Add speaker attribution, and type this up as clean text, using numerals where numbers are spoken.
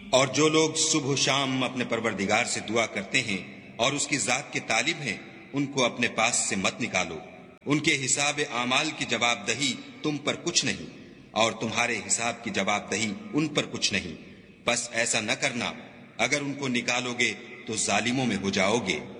Speaker 1: और जो लोग सुबह शाम अपने परवरदिगार से दुआ करते हैं और उसकी जात के तालिब हैं, उनको अपने पास से मत निकालो। उनके हिसाब आमाल की जवाबदही तुम पर कुछ नहीं और तुम्हारे हिसाब की जवाबदही उन पर कुछ नहीं। बस ऐसा न करना, अगर उनको निकालोगे तो जालिमों में हो जाओगे।